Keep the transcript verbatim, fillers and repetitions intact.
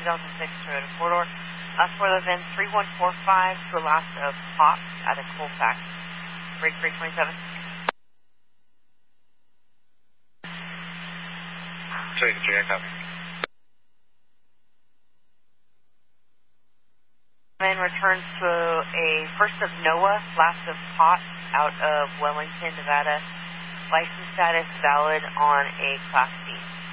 two thousand six Toyota four-door. Last four of the V I N three one four five to a last of Pops at a Colfax. Break three twenty-seven. Take J, copy. Then returns to a first of Noah, last of Pops out of Wellington, Nevada. License status valid on a Class B.